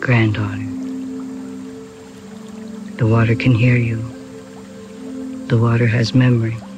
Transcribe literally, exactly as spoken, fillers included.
granddaughter. The water can hear you. The water has memory.